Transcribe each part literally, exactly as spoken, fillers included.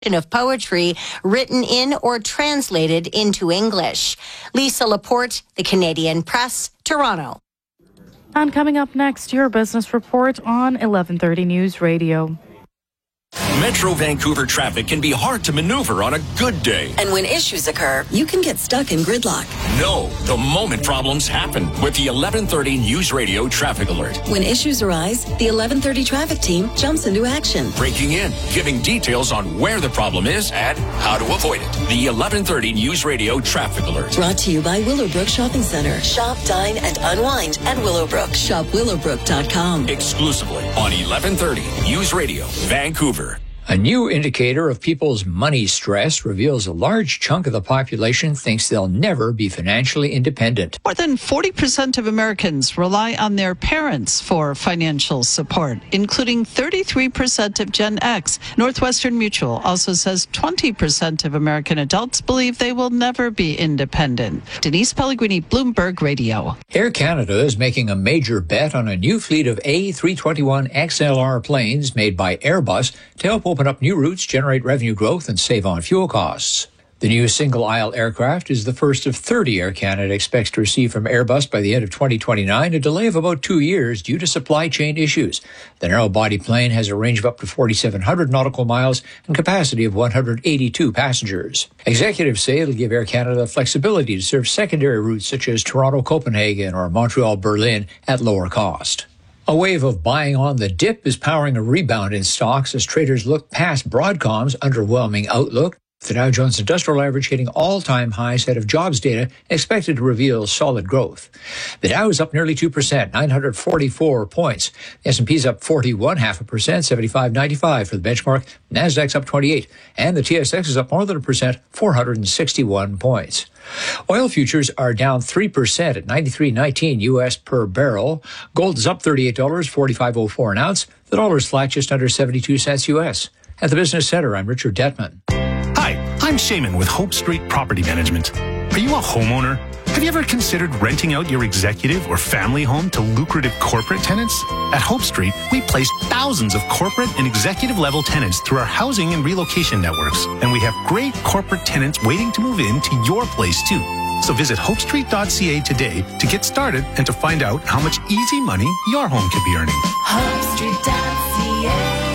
of poetry written in or translated into English. Lisa Laporte, The Canadian Press, Toronto. And coming up next, your business report on eleven thirty News Radio. Metro Vancouver traffic can be hard to maneuver on a good day. And when issues occur, you can get stuck in gridlock. No, the moment problems happen with the eleven thirty News Radio traffic alert. When issues arise, the eleven thirty traffic team jumps into action. Breaking in, giving details on where the problem is and how to avoid it. The eleven thirty News Radio traffic alert. Brought to you by Willowbrook Shopping Centre. Shop, dine, and unwind at Willowbrook. Shop willowbrook dot com. Exclusively on eleven thirty News Radio, Vancouver. A new indicator of people's money stress reveals a large chunk of the population thinks they'll never be financially independent. More than forty percent of Americans rely on their parents for financial support, including thirty-three percent of Gen X. Northwestern Mutual also says twenty percent of American adults believe they will never be independent. Denise Pellegrini, Bloomberg Radio. Air Canada is making a major bet on a new fleet of A three twenty-one X L R planes made by Airbus to help open up new routes, generate revenue growth, and save on fuel costs. The new single-aisle aircraft is the first of thirty Air Canada expects to receive from Airbus by the end of twenty twenty-nine, a delay of about two years due to supply chain issues. The narrow-body plane has a range of up to forty-seven hundred nautical miles and capacity of one hundred eighty-two passengers. Executives say it'll give Air Canada flexibility to serve secondary routes such as Toronto-Copenhagen or Montreal-Berlin at lower cost. A wave of buying on the dip is powering a rebound in stocks as traders look past Broadcom's underwhelming outlook. The Dow Jones Industrial Average hitting all-time highs ahead of jobs data expected to reveal solid growth. The Dow is up nearly two percent, nine hundred forty-four points. The S and P is up forty-one, half a percent, seventy-five ninety-five for the benchmark. Nasdaq's up twenty-eight, and the T S X is up more than a percent, four hundred sixty-one points. Oil futures are down three percent at ninety-three nineteen U S per barrel. Gold is up thirty-eight dollars, forty-five oh four an ounce. The dollar is flat just under seventy-two cents U S. At the Business Center, I'm Richard Detman. Hi, I'm Shaman with Hope Street Property Management. Are you a homeowner? Have you ever considered renting out your executive or family home to lucrative corporate tenants? At Hope Street, we place thousands of corporate and executive level tenants through our housing and relocation networks. And we have great corporate tenants waiting to move into your place too. So visit hope street dot c a today to get started and to find out how much easy money your home could be earning. hope street dot c a.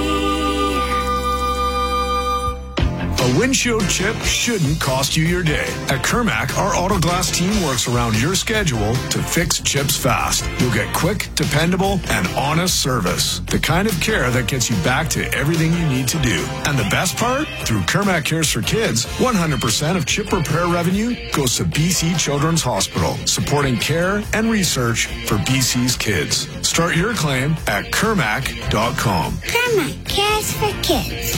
A windshield chip shouldn't cost you your day. At Kermac, our Autoglass team works around your schedule to fix chips fast. You'll get quick, dependable, and honest service. The kind of care that gets you back to everything you need to do. And the best part? Through Kermac Cares for Kids, one hundred percent of chip repair revenue goes to B C Children's Hospital, supporting care and research for B C's kids. Start your claim at kermac dot com. Kermac Cares for Kids.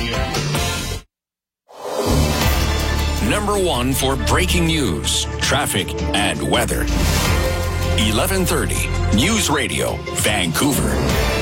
Number one for breaking news, traffic, and weather. eleven thirty News Radio, Vancouver.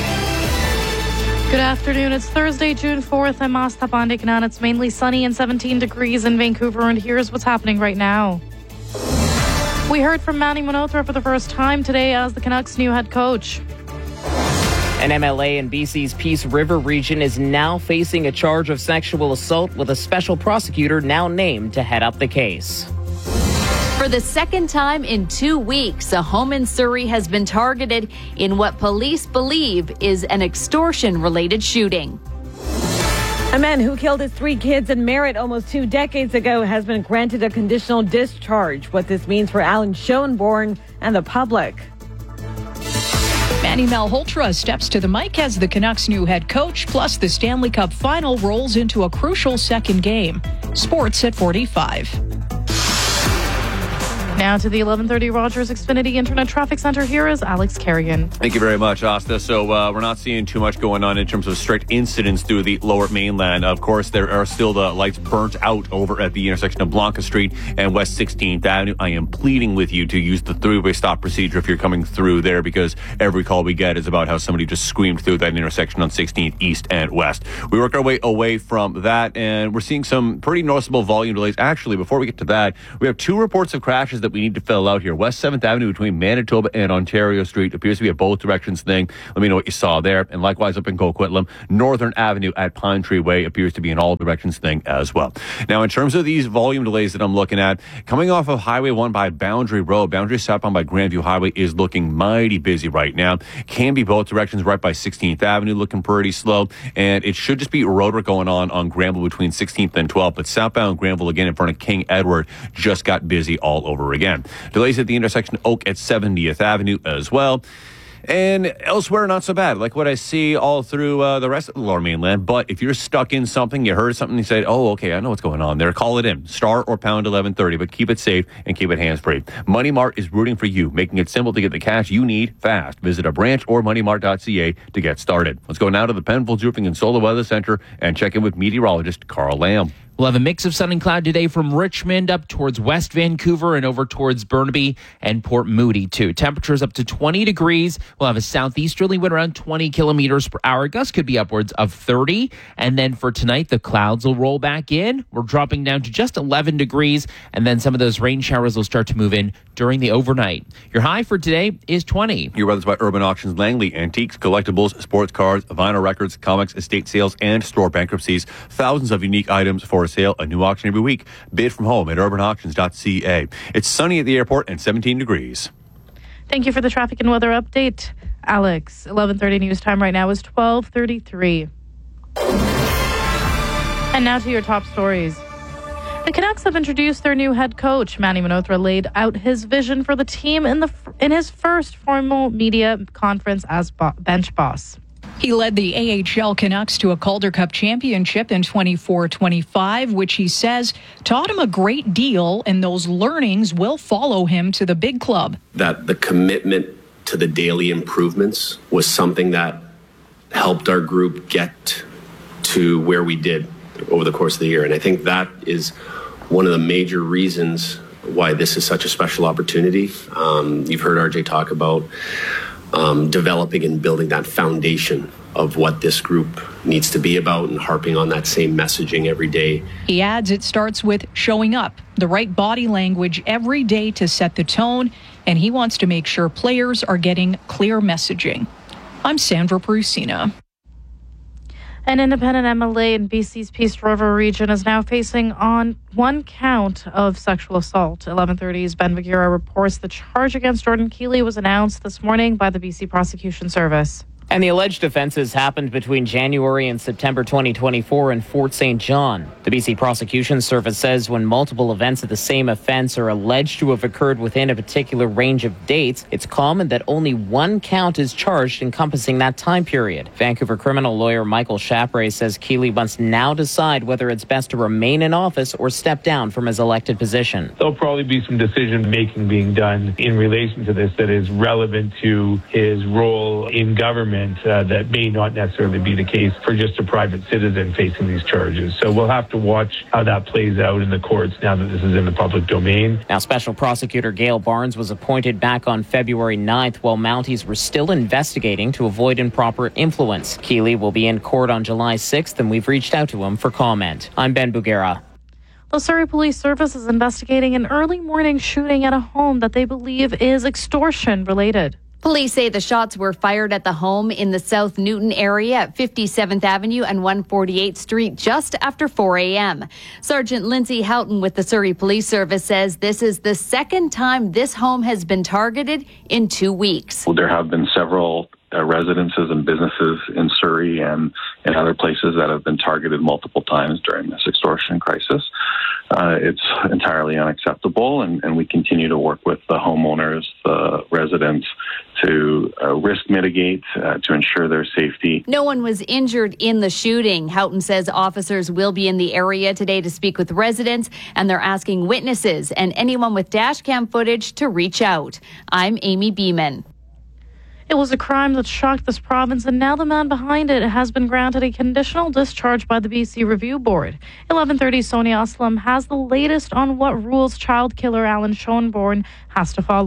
Good afternoon. It's Thursday, June fourth. I'm Asta Bandiknan. It's mainly sunny and seventeen degrees in Vancouver, and here's what's happening right now. We heard from Manny Manotra for the first time today as the Canucks' new head coach. An M L A in B C's Peace River region is now facing a charge of sexual assault with a special prosecutor now named to head up the case. For the second time in two weeks, a home in Surrey has been targeted in what police believe is an extortion-related shooting. A man who killed his three kids in Merritt almost two decades ago has been granted a conditional discharge. What this means for Alan Schoenborn and the public. Manny Malhotra steps to the mic as the Canucks' new head coach, plus the Stanley Cup final rolls into a crucial second game. Sports at forty-five. Now to the eleven thirty Rogers Xfinity Internet Traffic Center. Here is Alex Carrigan. Thank you very much, Asta. So uh, we're not seeing too much going on in terms of strict incidents through the lower mainland. Of course, there are still the lights burnt out over at the intersection of Blanca Street and West sixteenth Avenue. I am pleading with you to use the three-way stop procedure if you're coming through there, because every call we get is about how somebody just screamed through that intersection on sixteenth East and West. We work our way away from that, and we're seeing some pretty noticeable volume delays. Actually, before we get to that, we have two reports of crashes that that we need to fill out here. West seventh Avenue between Manitoba and Ontario Street appears to be a both directions thing. Let me know what you saw there. And likewise up in Coquitlam, Northern Avenue at Pine Tree Way appears to be an all directions thing as well. Now, in terms of these volume delays that I'm looking at, coming off of Highway one by Boundary Road, Boundary southbound by Grandview Highway is looking mighty busy right now. Can be both directions right by sixteenth Avenue, looking pretty slow. And it should just be road work going on on Granville between sixteenth and twelfth. But southbound Granville again in front of King Edward just got busy all over again. Delays at the intersection Oak at seventieth Avenue as well. And elsewhere, not so bad, like what I see all through uh, the rest of the Lower Mainland. But if you're stuck in something, you heard something, you said, oh, okay, I know what's going on there. Call it in. Star or pound eleven thirty, but keep it safe and keep it hands-free. Money Mart is rooting for you, making it simple to get the cash you need fast. Visit a branch or money mart dot c a to get started. Let's go now to the Penfolds Roofing and Solar Weather Center and check in with meteorologist Carl Lamb. We'll have a mix of sun and cloud today from Richmond up towards West Vancouver and over towards Burnaby and Port Moody, too. Temperatures up to twenty degrees. We'll have a southeasterly wind around twenty kilometers per hour. Gusts could be upwards of thirty. And then for tonight, the clouds will roll back in. We're dropping down to just eleven degrees. And then some of those rain showers will start to move in during the overnight. Your high for today is twenty. Your weather's by Urban Auctions Langley. Antiques, collectibles, sports cars, vinyl records, comics, estate sales, and store bankruptcies. Thousands of unique items for sale, a new auction every week. Bid from home at urban auctions dot c a. It's sunny at the airport and seventeen degrees. Thank you for the traffic and weather update, Alex. eleven thirty news time right now is twelve thirty-three. And now to your top stories. The Canucks have introduced their new head coach. Manny Manotra laid out his vision for the team in the in his first formal media conference as bo- bench boss. He led the A H L Canucks to a Calder Cup championship in twenty-four twenty-five, which he says taught him a great deal, and those learnings will follow him to the big club. That the commitment to the daily improvements was something that helped our group get to where we did over the course of the year. And I think that is one of the major reasons why this is such a special opportunity. Um, you've heard R J talk about Um, developing and building that foundation of what this group needs to be about and harping on that same messaging every day. He adds it starts with showing up, the right body language every day to set the tone, and he wants to make sure players are getting clear messaging. I'm Sandra Brusina. An independent M L A in B C's Peace River region is now facing on one count of sexual assault. eleven thirty's Ben Vigera reports the charge against Jordan Keeley was announced this morning by the B C Prosecution Service. And the alleged offenses happened between January and September twenty twenty-four in Fort Saint John. The B C Prosecution Service says when multiple events of the same offense are alleged to have occurred within a particular range of dates, it's common that only one count is charged encompassing that time period. Vancouver criminal lawyer Michael Chapray says Keeley must now decide whether it's best to remain in office or step down from his elected position. There'll probably be some decision-making being done in relation to this that is relevant to his role in government. Uh, that may not necessarily be the case for just a private citizen facing these charges. So we'll have to watch how that plays out in the courts now that this is in the public domain. Now, Special Prosecutor Gail Barnes was appointed back on February ninth while Mounties were still investigating to avoid improper influence. Keeley will be in court on July sixth, and we've reached out to him for comment. I'm Ben Bugera. The Surrey Police Service is investigating an early morning shooting at a home that they believe is extortion related. Police say the shots were fired at the home in the South Newton area at fifty-seventh Avenue and one forty-eighth Street just after four a.m. Sergeant Lindsay Houghton with the Surrey Police Service says this is the second time this home has been targeted in two weeks. Well, there have been several uh, residences and businesses in Surrey and in other places that have been targeted multiple times during this extortion crisis. Uh, it's entirely unacceptable, and, and we continue to work with the homeowners, the residents, to uh, risk mitigate, uh, to ensure their safety. No one was injured in the shooting. Houghton says officers will be in the area today to speak with residents, and they're asking witnesses and anyone with dash cam footage to reach out. I'm Amy Beeman. It was a crime that shocked this province, and now the man behind it has been granted a conditional discharge by the B C Review Board. eleven thirty Sonia Aslam has the latest on what rules child killer Alan Schoenborn has to follow.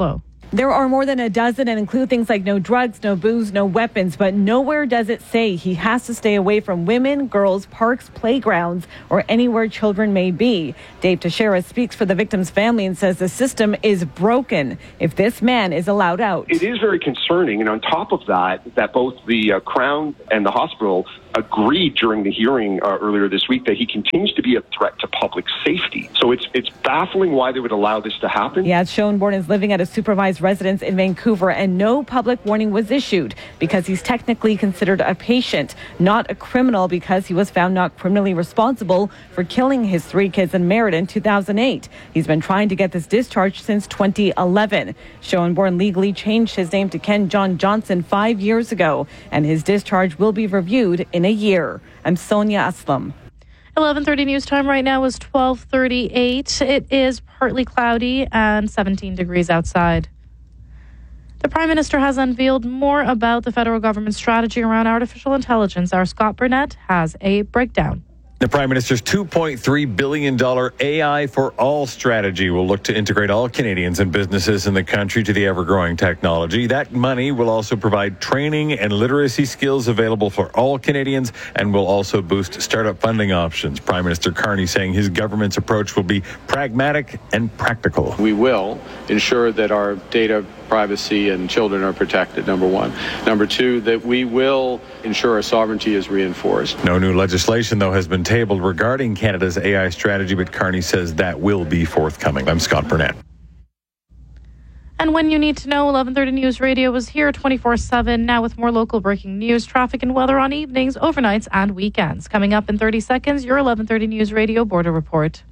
There are more than a dozen and include things like no drugs, no booze, no weapons, but nowhere does it say he has to stay away from women, girls, parks, playgrounds, or anywhere children may be. Dave Teixeira speaks for the victim's family and says the system is broken if this man is allowed out. It is very concerning, and on top of that, that both the uh, Crown and the hospital agreed during the hearing uh, earlier this week that he continues to be a threat to public safety. So it's it's baffling why they would allow this to happen. Yeah, Schoenborn is living at a supervised residence in Vancouver, and no public warning was issued because he's technically considered a patient, not a criminal, because he was found not criminally responsible for killing his three kids in Merritt in two thousand eight. He's been trying to get this discharge since twenty eleven. Schoenborn legally changed his name to Ken John Johnson five years ago, and his discharge will be reviewed in a year. I'm Sonia Aslam. eleven thirty news time right now is twelve thirty-eight. It is partly cloudy and seventeen degrees outside. The Prime Minister has unveiled more about the federal government's strategy around artificial intelligence. Our Scott Burnett has a breakdown. The Prime Minister's two point three billion dollars A I for All strategy will look to integrate all Canadians and businesses in the country to the ever-growing technology. That money will also provide training and literacy skills available for all Canadians and will also boost startup funding options. Prime Minister Carney saying his government's approach will be pragmatic and practical. We will ensure that our data privacy and children are protected, number one. Number two, that we will ensure our sovereignty is reinforced. No new legislation, though, has been tabled regarding Canada's A I strategy, but Carney says that will be forthcoming. I'm Scott Burnett. And when you need to know, eleven thirty News Radio is here twenty-four seven, now with more local breaking news, traffic and weather on evenings, overnights, and weekends. Coming up in thirty seconds, your eleven thirty News Radio Border Report.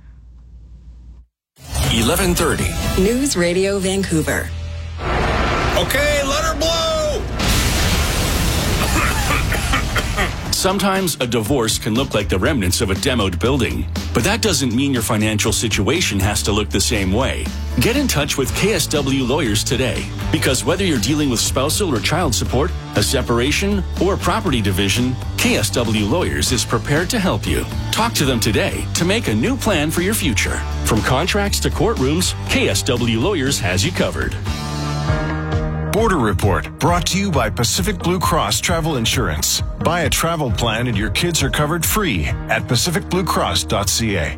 eleven thirty. News Radio Vancouver. Okay, let her blow! Sometimes a divorce can look like the remnants of a demoed building, but that doesn't mean your financial situation has to look the same way. Get in touch with K S W Lawyers today, because whether you're dealing with spousal or child support, a separation, or property division, K S W Lawyers is prepared to help you. Talk to them today to make a new plan for your future. From contracts to courtrooms, K S W Lawyers has you covered. Border Report, brought to you by Pacific Blue Cross Travel Insurance. Buy a travel plan and your kids are covered free at pacific blue cross dot c a.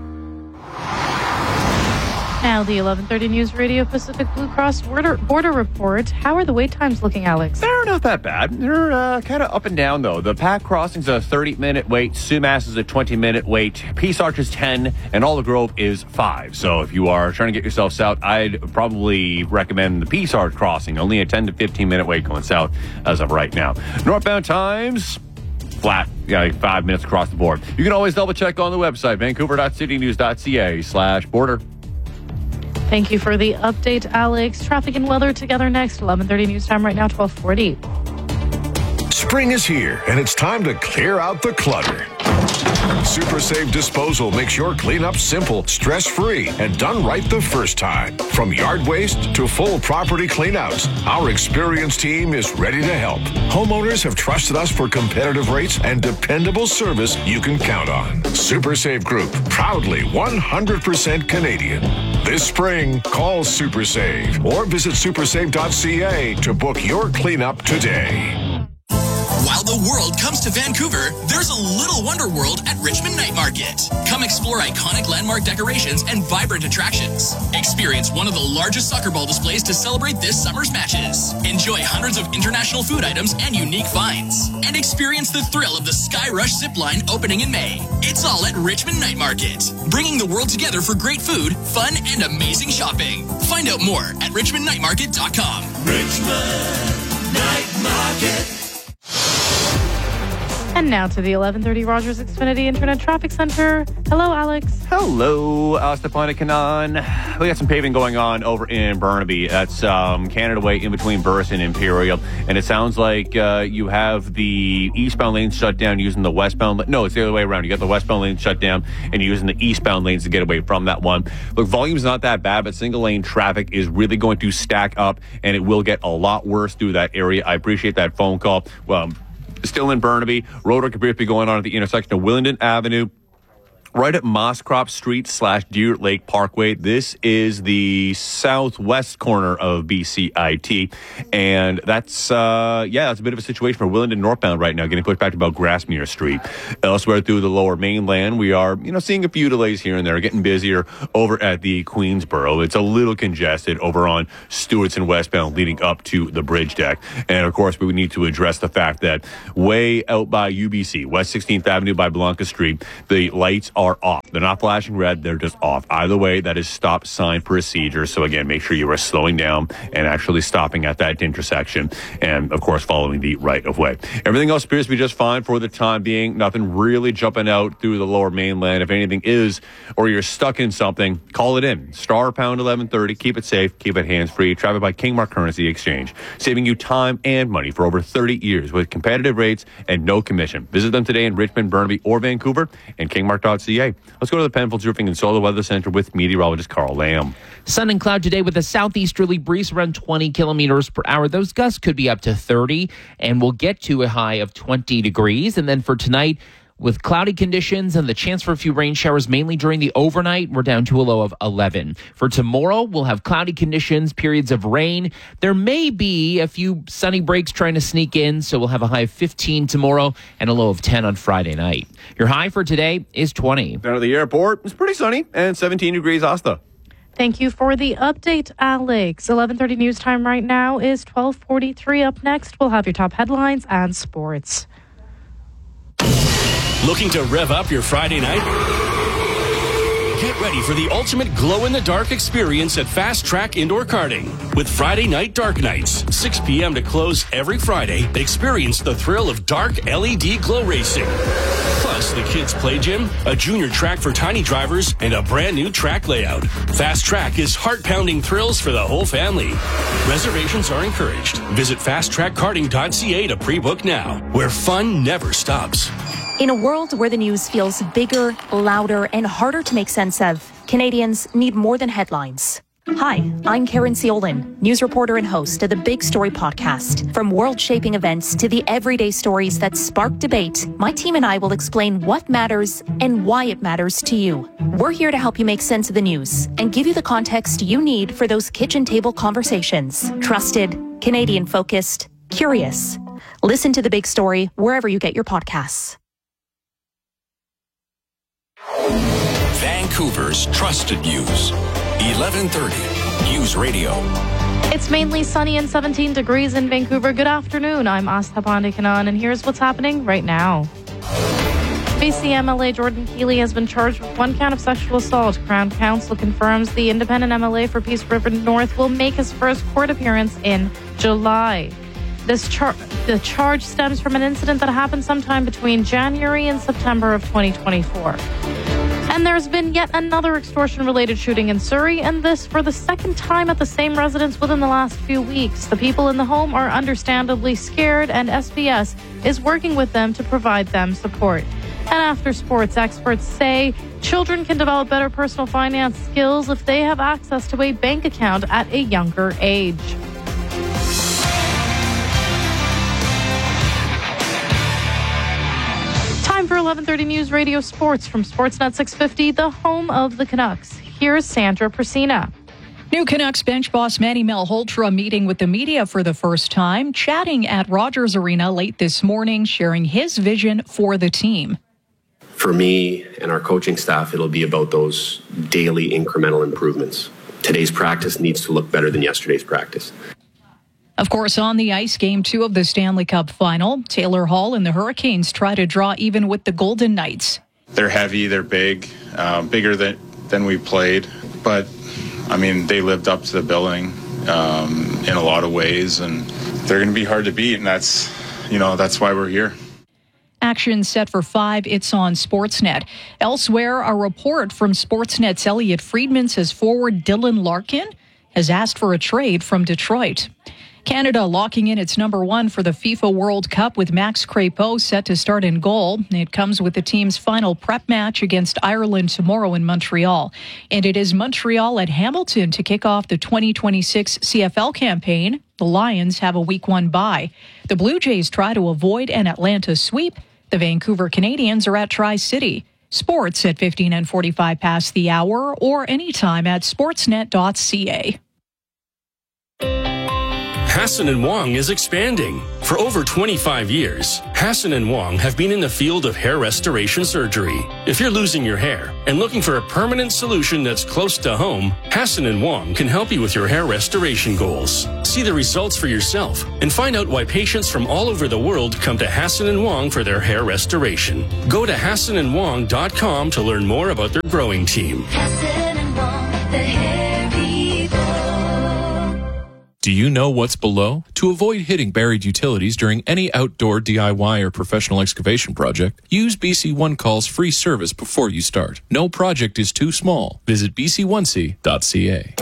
Now, the eleven thirty News Radio Pacific Blue Cross Border, Border Report. How are the wait times looking, Alex? They're not that bad. They're uh, kind of up and down, though. The Pac Crossing's a thirty-minute wait. Sumas is a twenty-minute wait. Peace Arch is ten, and Olive Grove is five. So if you are trying to get yourself south, I'd probably recommend the Peace Arch Crossing. Only a ten to fifteen-minute wait going south as of right now. Northbound times, flat. Yeah, like five minutes across the board. You can always double-check on the website, vancouver dot city news dot c a slash border. Thank you for the update, Alex. Traffic and weather together next. eleven thirty news time right now, twelve forty. Spring is here, and it's time to clear out the clutter. Super Save Disposal makes your cleanup simple, stress-free, and done right the first time. From yard waste to full property cleanouts, our experienced team is ready to help. Homeowners have trusted us for competitive rates and dependable service you can count on. Super Save Group, proudly one hundred percent Canadian. This spring, call Super Save or visit super save dot c a to book your cleanup today. While the world comes to Vancouver, there's a little wonder world at Richmond Night Market. Come explore iconic landmark decorations and vibrant attractions. Experience one of the largest soccer ball displays to celebrate this summer's matches. Enjoy hundreds of international food items and unique finds. And experience the thrill of the Sky Rush zipline opening in May. It's all at Richmond Night Market, bringing the world together for great food, fun, and amazing shopping. Find out more at richmond night market dot com. Richmond Night Market. And now to the eleven thirty Rogers Xfinity Internet Traffic Center. Hello, Alex. Hello, uh, Stephanie Kanan. We got some paving going on over in Burnaby. That's um, Canada Way in between Burris and Imperial. And it sounds like uh, you have the eastbound lanes shut down using the westbound lane. No, it's the other way around. You got the westbound lane shut down and you're using the eastbound lanes to get away from that one. Look, volume's not that bad, but single lane traffic is really going to stack up and it will get a lot worse through that area. I appreciate that phone call. Well, still in Burnaby. Road work appears to be going on at the intersection of Willingdon Avenue, right at Mosscrop Street slash Deer Lake Parkway. This is the southwest corner of B C I T. And that's, uh, yeah, that's a bit of a situation for Willingdon northbound right now, getting pushed back to about Grassmere Street. Elsewhere through the lower mainland, we are, you know, seeing a few delays here and there, getting busier over at the Queensboro. It's a little congested over on Stewartson westbound leading up to the bridge deck. And of course, we need to address the fact that way out by U B C, West sixteenth Avenue by Blanca Street, the lights are are off. They're not flashing red. They're just off. Either way, that is stop sign procedure. So again, make sure you are slowing down and actually stopping at that intersection. And of course, following the right of way. Everything else appears to be just fine for the time being. Nothing really jumping out through the lower mainland. If anything is, or you're stuck in something, call it in. Star pound eleven thirty. Keep it safe. Keep it hands free. Traveled by Kingmark Currency Exchange. Saving you time and money for over thirty years with competitive rates and no commission. Visit them today in Richmond, Burnaby, or Vancouver and kingmark dot c a. Let's go to the Penfolds Roofing and Solar Weather Center with meteorologist Carl Lamb. Sun and cloud today with a southeasterly breeze around twenty kilometers per hour. Those gusts could be up to thirty, and we'll get to a high of twenty degrees. And then for tonight, with cloudy conditions and the chance for a few rain showers, mainly during the overnight, we're down to a low of eleven. For tomorrow, we'll have cloudy conditions, periods of rain. There may be a few sunny breaks trying to sneak in, so we'll have a high of fifteen tomorrow and a low of ten on Friday night. Your high for today is twenty. Down at the airport, it's pretty sunny and seventeen degrees. Asta. Thank you for the update, Alex. eleven thirty news time right now is twelve forty-three. Up next, we'll have your top headlines and sports. Looking to rev up your Friday night? Get ready for the ultimate glow-in-the-dark experience at Fast Track Indoor Karting. With Friday Night Dark Nights, six p.m. to close every Friday, experience the thrill of dark L E D glow racing. Plus, the kids' play gym, a junior track for tiny drivers, and a brand new track layout. Fast Track is heart-pounding thrills for the whole family. Reservations are encouraged. Visit fast track karting dot c a to pre-book now, where fun never stops. In a world where the news feels bigger, louder, and harder to make sense of, Canadians need more than headlines. Hi, I'm Karen Ciolin, news reporter and host of the Big Story podcast. From world-shaping events to the everyday stories that spark debate, my team and I will explain what matters and why it matters to you. We're here to help you make sense of the news and give you the context you need for those kitchen table conversations. Trusted, Canadian-focused, curious. Listen to The Big Story wherever you get your podcasts. Vancouver's trusted news. eleven thirty News Radio. It's mainly sunny and seventeen degrees in Vancouver. Good afternoon. I'm Asta Pandikanan, and here's what's happening right now. B C M L A Jordan Keeley has been charged with one count of sexual assault. Crown Counsel confirms the independent M L A for Peace River North will make his first court appearance in July. This char- the charge stems from an incident that happened sometime between January and September of twenty twenty-four. And there's been yet another extortion-related shooting in Surrey, and this for the second time at the same residence within the last few weeks. The people in the home are understandably scared, and S B S is working with them to provide them support. And after sports, experts say children can develop better personal finance skills if they have access to a bank account at a younger age. For eleven thirty News Radio Sports from Sportsnet six fifty, the home of the Canucks. Here's Sandra Persina. New Canucks bench boss Manny Malhotra meeting with the media for the first time, chatting at Rogers Arena late this morning, sharing his vision for the team. For me and our coaching staff, it'll be about those daily incremental improvements. Today's practice needs to look better than yesterday's practice. Of course, on the ice, game two of the Stanley Cup final, Taylor Hall and the Hurricanes try to draw even with the Golden Knights. They're heavy, they're big, uh, bigger than, than we played. But, I mean, they lived up to the billing um, in a lot of ways, and they're going to be hard to beat, and that's, you know, that's why we're here. Action set for five. It's on Sportsnet. Elsewhere, a report from Sportsnet's Elliot Friedman says forward Dylan Larkin has asked for a trade from Detroit. Canada locking in its number one for the FIFA World Cup with Max Crepeau set to start in goal. It comes with the team's final prep match against Ireland tomorrow in Montreal. And it is Montreal at Hamilton to kick off the twenty twenty-six C F L campaign. The Lions have a week one bye. The Blue Jays try to avoid an Atlanta sweep. The Vancouver Canadians are at Tri-City. Sports at fifteen and forty-five past the hour or anytime at sportsnet dot c a. Hassan and Wong is expanding. For over twenty-five years, Hassan and Wong have been in the field of hair restoration surgery. If you're losing your hair and looking for a permanent solution that's close to home, Hassan and Wong can help you with your hair restoration goals. See the results for yourself and find out why patients from all over the world come to Hassan and Wong for their hair restoration. Go to hassan and wong dot com to learn more about their growing team. Hassan and Wong, the hair people. Do you know what's below? To avoid hitting buried utilities during any outdoor D I Y or professional excavation project, use B C One Call's free service before you start. No project is too small. Visit b c one c dot c a.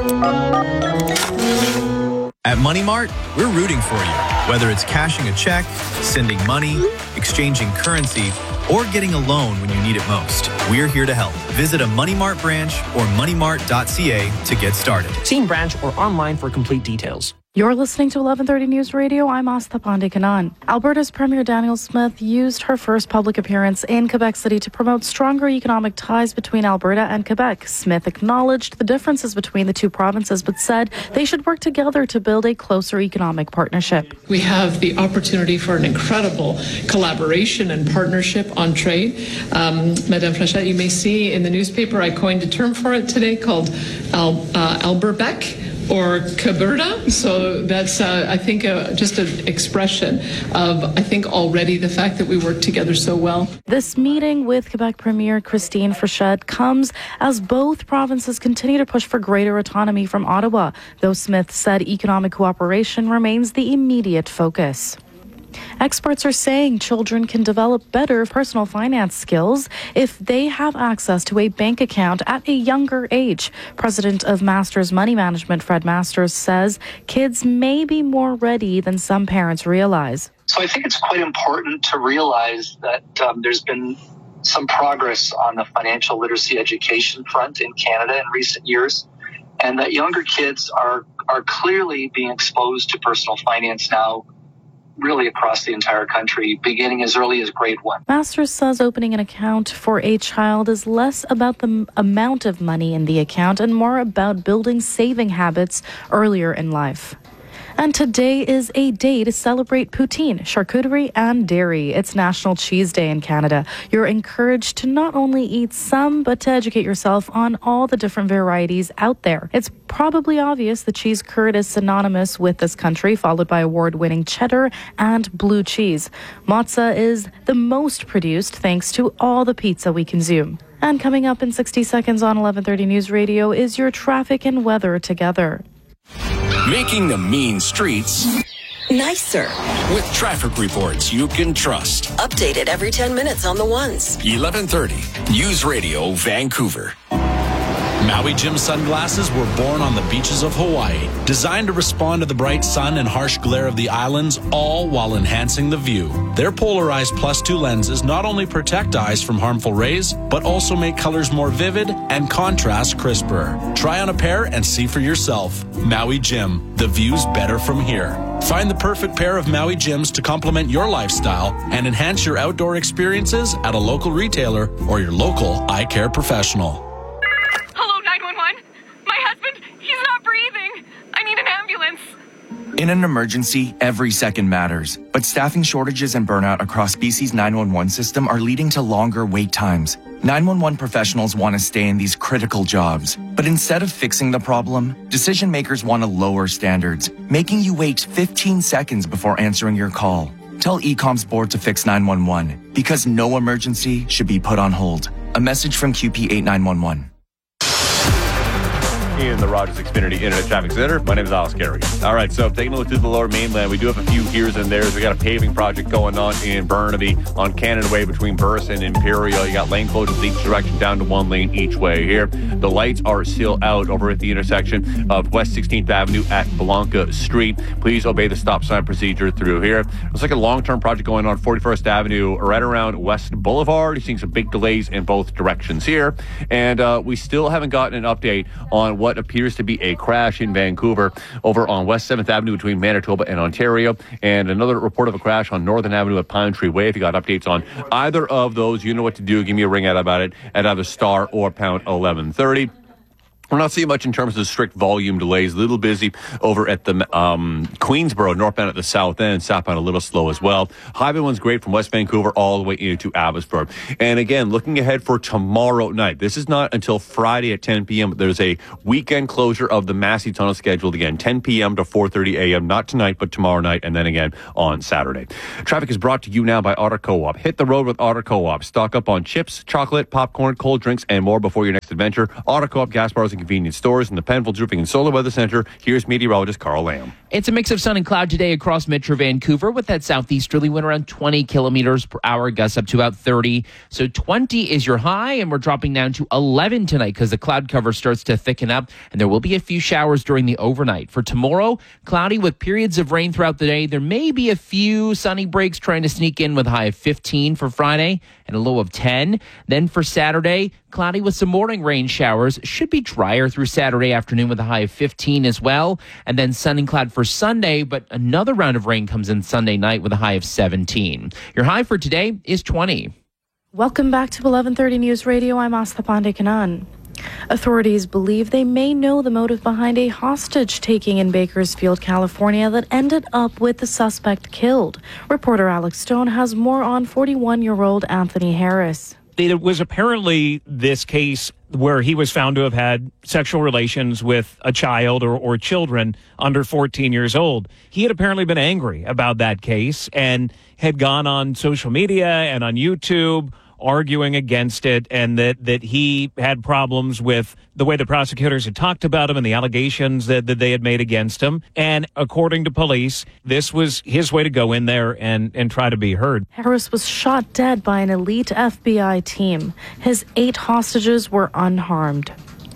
At Money Mart, we're rooting for you. Whether it's cashing a check, sending money, exchanging currency, or getting a loan when you need it most, we're here to help. Visit a Money Mart branch or money mart dot c a to get started. See in branch or online for complete details. You're listening to eleven thirty News Radio. I'm Astha Pandekanan. Alberta's Premier Danielle Smith used her first public appearance in Quebec City to promote stronger economic ties between Alberta and Quebec. Smith acknowledged the differences between the two provinces, but said they should work together to build a closer economic partnership. We have the opportunity for an incredible collaboration and partnership on trade. Um, Madame Flechette, you may see in the newspaper, I coined a term for it today called Al, uh, Alberbec, or Caberta. So that's, uh, I think, uh, just an expression of, I think, already the fact that we work together so well. This meeting with Quebec Premier Christine Frechette comes as both provinces continue to push for greater autonomy from Ottawa, though Smith said economic cooperation remains the immediate focus. Experts are saying children can develop better personal finance skills if they have access to a bank account at a younger age. President of Masters Money Management, Fred Masters, says kids may be more ready than some parents realize. So I think it's quite important to realize that um, there's been some progress on the financial literacy education front in Canada in recent years, and that younger kids are, are clearly being exposed to personal finance now, really across the entire country, beginning as early as grade one. Masters says opening an account for a child is less about the m- amount of money in the account and more about building saving habits earlier in life. And today is a day to celebrate poutine, charcuterie, and dairy. It's National Cheese Day in Canada. You're encouraged to not only eat some, but to educate yourself on all the different varieties out there. It's probably obvious the cheese curd is synonymous with this country, followed by award-winning cheddar and blue cheese. Mozza is the most produced thanks to all the pizza we consume. And coming up in sixty seconds on eleven thirty News Radio is your traffic and weather together. Making the mean streets nicer with traffic reports you can trust. Updated every ten minutes on the ones. eleven thirty News Radio Vancouver. Maui Jim sunglasses were born on the beaches of Hawaii, designed to respond to the bright sun and harsh glare of the islands, all while enhancing the view. Their polarized plus two lenses not only protect eyes from harmful rays, but also make colors more vivid and contrast crisper. Try on a pair and see for yourself. Maui Jim, the view's better from here. Find the perfect pair of Maui Jims to complement your lifestyle and enhance your outdoor experiences at a local retailer or your local eye care professional. In an emergency, every second matters. But staffing shortages and burnout across B C's nine one one system are leading to longer wait times. nine one one professionals want to stay in these critical jobs. But instead of fixing the problem, decision makers want to lower standards, making you wait fifteen seconds before answering your call. Tell E COM's board to fix nine one one, because no emergency should be put on hold. A message from Q P eight nine one one. In the Rogers Xfinity Internet Traffic Center. My name is Alice Carey. All right, so taking a look through the Lower Mainland, we do have a few here's and there's. We got a paving project going on in Burnaby on Canada Way between Burris and Imperial. You got lane closures each direction down to one lane each way here. The lights are still out over at the intersection of West sixteenth Avenue at Blanca Street. Please obey the stop sign procedure through here. Looks like a long-term project going on forty-first Avenue right around West Boulevard. You're seeing some big delays in both directions here. And uh, we still haven't gotten an update on what what appears to be a crash in Vancouver over on West seventh Avenue between Manitoba and Ontario, and another report of a crash on Northern Avenue at Pine Tree Way. If you got updates on either of those, you know what to do. Give me a ring out about it at either star or pound eleven thirty. We're not seeing much in terms of strict volume delays. A little busy over at the um, Queensboro, northbound at the south end. Southbound a little slow as well. Highway one's great from West Vancouver all the way into Abbotsford. And again, looking ahead for tomorrow night. This is not until Friday at ten p.m. There's a weekend closure of the Massey Tunnel scheduled again, ten p.m. to four thirty a.m. Not tonight, but tomorrow night, and then again on Saturday. Traffic is brought to you now by Otter Co-op. Hit the road with Otter Co-op. Stock up on chips, chocolate, popcorn, cold drinks, and more before your next adventure. Otter Co-op gas bars and convenience stores in the Penfolds Roofing and Solar Weather Center. Here's meteorologist Carl Lamb. It's a mix of sun and cloud today across Metro Vancouver with that southeasterly wind around twenty kilometers per hour, gusts up to about thirty. So twenty is your high, and we're dropping down to eleven tonight because the cloud cover starts to thicken up, and there will be a few showers during the overnight. For tomorrow, cloudy with periods of rain throughout the day. There may be a few sunny breaks trying to sneak in with a high of fifteen for Friday and a low of ten. Then for Saturday, cloudy with some morning rain showers. Should be drier through Saturday afternoon with a high of fifteen as well. And then sun and cloud for Sunday, but another round of rain comes in Sunday night with a high of seventeen. Your high for today is twenty. Welcome back to eleven thirty News Radio. I'm Asta Pandekanan. Authorities believe they may know the motive behind a hostage-taking in Bakersfield, California that ended up with the suspect killed. Reporter Alex Stone has more on forty-one-year-old Anthony Harris. It was apparently this case where he was found to have had sexual relations with a child or, or children under fourteen years old. He had apparently been angry about that case and had gone on social media and on YouTube arguing against it, and that, that he had problems with the way the prosecutors had talked about him and the allegations that, that they had made against him. And according to police, this was his way to go in there and, and try to be heard. Harris was shot dead by an elite F B I team. His eight hostages were unharmed.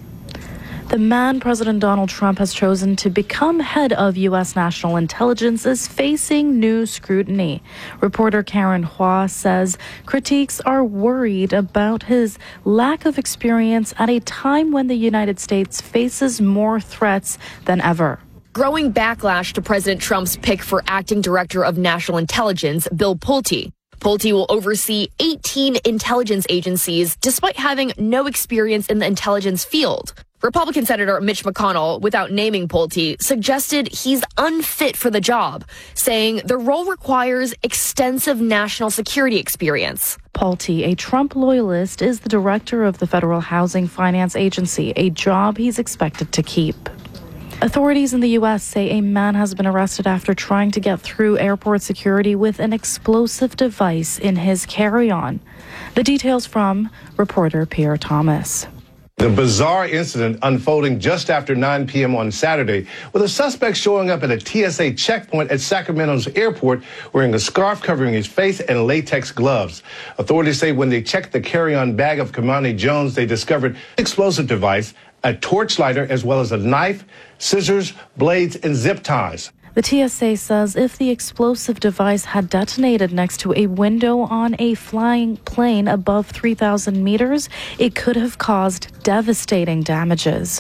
The man President Donald Trump has chosen to become head of U S national intelligence is facing new scrutiny. Reporter Karen Hua says critiques are worried about his lack of experience at a time when the United States faces more threats than ever. Growing backlash to President Trump's pick for acting director of national intelligence, Bill Pulte. Pulte will oversee eighteen intelligence agencies despite having no experience in the intelligence field. Republican Senator Mitch McConnell, without naming Pulte, suggested he's unfit for the job, saying the role requires extensive national security experience. Pulte, a Trump loyalist, is the director of the Federal Housing Finance Agency, a job he's expected to keep. Authorities in the U S say a man has been arrested after trying to get through airport security with an explosive device in his carry-on. The details from reporter Pierre Thomas. The bizarre incident unfolding just after nine p.m. on Saturday, with a suspect showing up at a T S A checkpoint at Sacramento's airport wearing a scarf covering his face and latex gloves. Authorities say when they checked the carry-on bag of Kamani Jones, they discovered an explosive device, a torch lighter, as well as a knife, scissors, blades, and zip ties. The T S A says if the explosive device had detonated next to a window on a flying plane above three thousand meters, it could have caused devastating damages.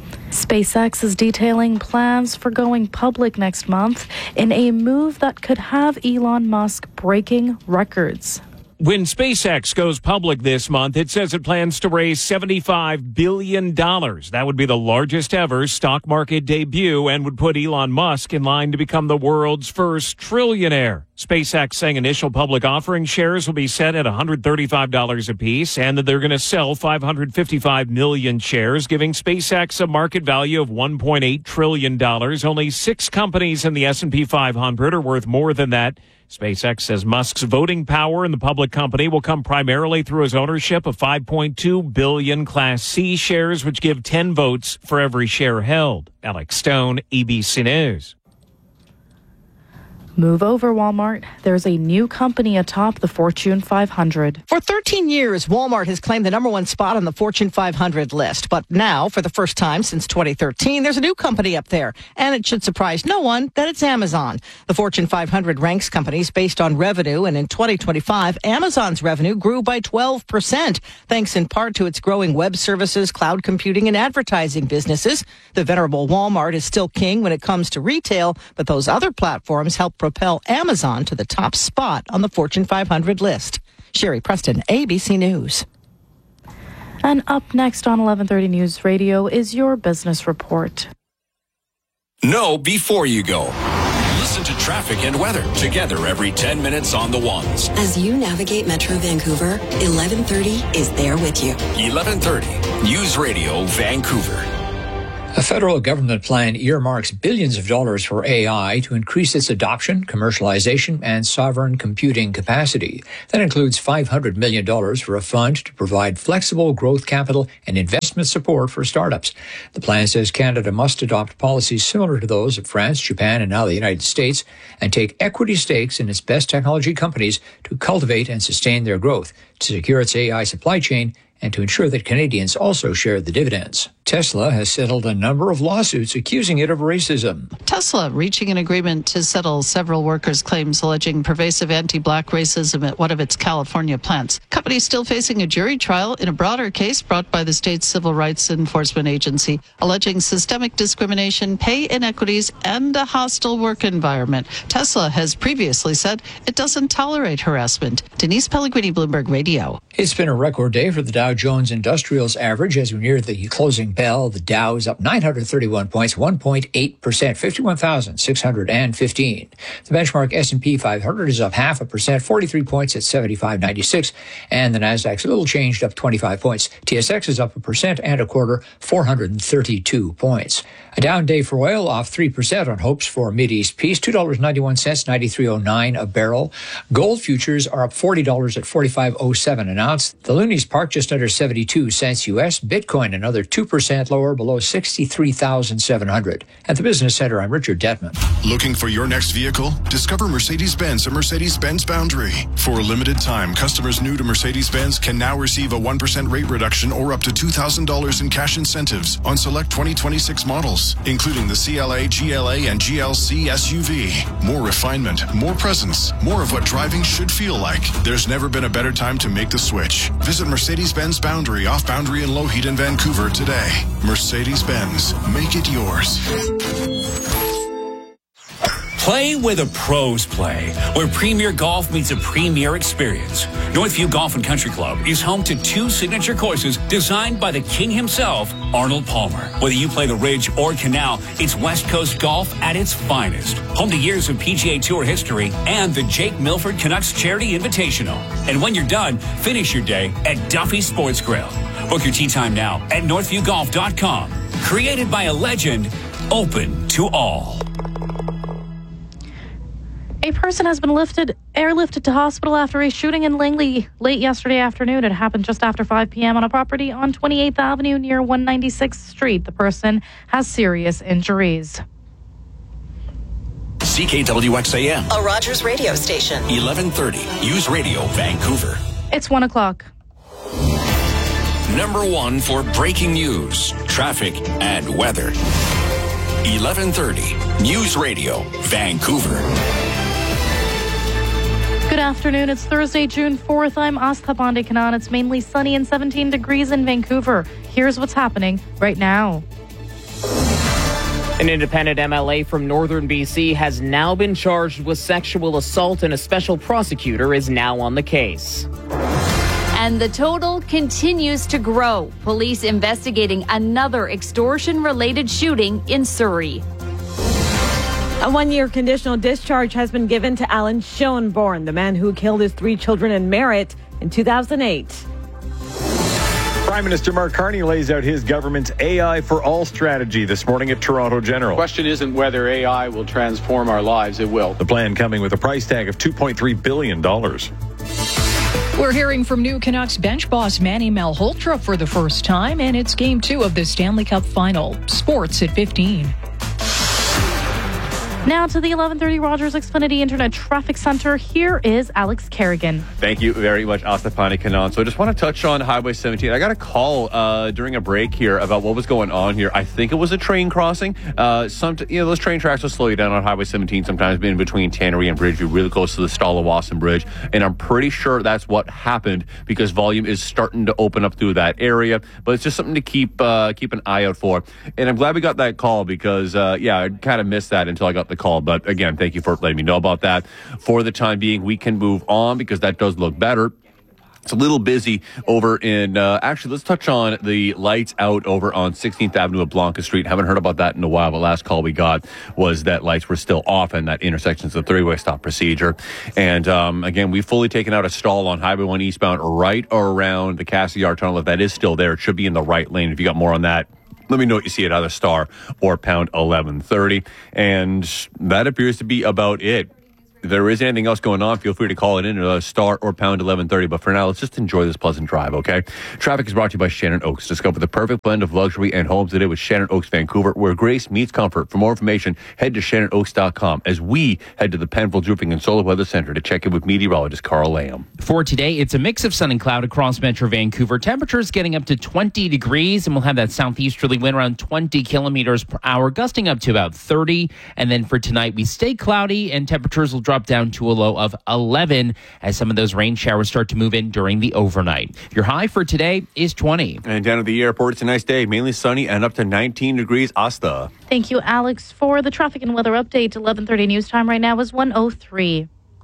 SpaceX is detailing plans for going public next month in a move that could have Elon Musk breaking records. When SpaceX goes public this month, it says it plans to raise seventy-five billion dollars. That would be the largest ever stock market debut and would put Elon Musk in line to become the world's first trillionaire. SpaceX saying initial public offering shares will be set at one hundred thirty-five dollars apiece and that they're going to sell five hundred fifty-five million shares, giving SpaceX a market value of one point eight trillion dollars. Only six companies in the S and P five hundred are worth more than that. SpaceX says Musk's voting power in the public company will come primarily through his ownership of five point two billion Class C shares, which give ten votes for every share held. Alex Stone, A B C News. Move over, Walmart. There's a new company atop the Fortune five hundred. For thirteen years, Walmart has claimed the number one spot on the Fortune five hundred list. But now, for the first time since twenty thirteen, there's a new company up there. And it should surprise no one that it's Amazon. The Fortune five hundred ranks companies based on revenue. And in twenty twenty-five, Amazon's revenue grew by twelve percent, thanks in part to its growing web services, cloud computing, and advertising businesses. The venerable Walmart is still king when it comes to retail, but those other platforms help propel Amazon to the top spot on the Fortune five hundred list. Sherry Preston, A B C News. And up next on eleven thirty News Radio is your business report. Know before you go. Listen to traffic and weather together every ten minutes on the ones. As you navigate Metro Vancouver, eleven thirty is there with you. eleven thirty News Radio Vancouver. A federal government plan earmarks billions of dollars for A I to increase its adoption, commercialization, and sovereign computing capacity. That includes five hundred million dollars for a fund to provide flexible growth capital and investment support for startups. The plan says Canada must adopt policies similar to those of France, Japan, and now the United States, and take equity stakes in its best technology companies to cultivate and sustain their growth, to secure its A I supply chain, and to ensure that Canadians also share the dividends. Tesla has settled a number of lawsuits accusing it of racism. Tesla reaching an agreement to settle several workers' claims alleging pervasive anti-black racism at one of its California plants. Company still facing a jury trial in a broader case brought by the state's Civil Rights Enforcement Agency, alleging systemic discrimination, pay inequities, and a hostile work environment. Tesla has previously said it doesn't tolerate harassment. Denise Pellegrini, Bloomberg Radio. It's been a record day for the Dow Jones Industrials average as we near the closing bell. The Dow is up nine hundred thirty-one points, one point eight percent, fifty-one thousand six hundred fifteen. The benchmark S and P five hundred is up half a percent, forty-three points at seventy-five ninety-six, and the Nasdaq's a little changed, up twenty-five points. T S X is up a percent and a quarter, four hundred thirty-two points. A down day for oil, off three percent on hopes for Mideast peace, two dollars and ninety-one cents, ninety-three oh nine a barrel. Gold futures are up forty dollars at forty-five oh seven an ounce. The Looney's Park just under seventy-two cents U S. Bitcoin another two percent lower, below sixty-three thousand seven hundred. At the Business Center, I'm Richard Detman. Looking for your next vehicle? Discover Mercedes-Benz at Mercedes-Benz Boundary. For a limited time, customers new to Mercedes-Benz can now receive a one percent rate reduction or up to two thousand dollars in cash incentives on select twenty twenty-six models, including the C L A, G L A, and G L C S U V. More refinement, more presence, more of what driving should feel like. There's never been a better time to make the switch. Visit Mercedes-Benz Boundary off Boundary in Lougheed in Vancouver today. Mercedes-Benz. Make it yours. Play where the pros play, where Premier Golf meets a premier experience. Northview Golf and Country Club is home to two signature courses designed by the king himself, Arnold Palmer. Whether you play the Ridge or Canal, it's West Coast golf at its finest. Home to years of P G A Tour history and the Jake Milford Canucks Charity Invitational. And when you're done, finish your day at Duffy Sports Grill. Book your tee time now at northview golf dot com. Created by a legend, open to all. A person has been lifted, airlifted to hospital after a shooting in Langley late yesterday afternoon. It happened just after five p.m. on a property on twenty-eighth Avenue near one ninety-sixth Street. The person has serious injuries. C K W X A M. A Rogers radio station. eleven thirty News Radio Vancouver. It's one o'clock. Number one for breaking news, traffic, and weather. eleven thirty News Radio Vancouver. Good afternoon. It's Thursday, June fourth. I'm Astha Pandekanan. It's mainly sunny and seventeen degrees in Vancouver. Here's what's happening right now. An independent M L A from northern B C has now been charged with sexual assault, and a special prosecutor is now on the case. And the total continues to grow. Police investigating another extortion-related shooting in Surrey. A one-year conditional discharge has been given to Alan Schoenborn, the man who killed his three children in Merritt in two thousand eight. Prime Minister Mark Carney lays out his government's A I for All strategy this morning at Toronto General. The question isn't whether A I will transform our lives. It will. The plan coming with a price tag of two point three billion dollars. We're hearing from new Canucks bench boss Manny Malhotra for the first time, and it's game two of the Stanley Cup final. Sports at fifteen. Now to the eleven thirty Rogers Xfinity Internet Traffic Center. Here is Alex Kerrigan. Thank you very much, Astapani Kanan. So I just want to touch on Highway seventeen. I got a call uh, during a break here about what was going on here. I think it was a train crossing. Uh, some, you know, those train tracks will slow you down on Highway seventeen, sometimes in between Tannery and Bridgeview, really close to the Stallawasson Bridge. And I'm pretty sure that's what happened because volume is starting to open up through that area. But it's just something to keep uh, keep an eye out for. And I'm glad we got that call because, uh, yeah, I kind of missed that until I got the call. But again, thank you for letting me know about that. For the time being, we can move on because that does look better. It's a little busy over in, uh, actually, let's touch on the lights out over on sixteenth Avenue at Blanca Street. Haven't heard about that in a while, but last call we got was that lights were still off and that intersection's a three-way stop procedure. And um, again, we've fully taken out a stall on Highway one eastbound right around the Cassie Yard Tunnel. If that is still there, it should be in the right lane. If you got more on that, let me know what you see at either star or pound eleven thirty. And that appears to be about it. If there is anything else going on, feel free to call it in at uh, star or pound eleven thirty. But for now, let's just enjoy this pleasant drive, okay? Traffic is brought to you by Shannon Oaks. Discover the perfect blend of luxury and homes today with Shannon Oaks Vancouver, where grace meets comfort. For more information, head to shannon oaks dot com as we head to the Penfolds Roofing and Solar Weather Center to check in with meteorologist Carl Lamb. For today, it's a mix of sun and cloud across Metro Vancouver. Temperatures getting up to twenty degrees, and we'll have that southeasterly wind around twenty kilometers per hour, gusting up to about thirty. And then for tonight, we stay cloudy, and temperatures will drop down to a low of eleven as some of those rain showers start to move in during the overnight. Your high for today is twenty. And down at the airport, it's a nice day, mainly sunny and up to nineteen degrees. Asta. Thank you, Alex. For the traffic and weather update, eleven thirty news time right now is one oh three.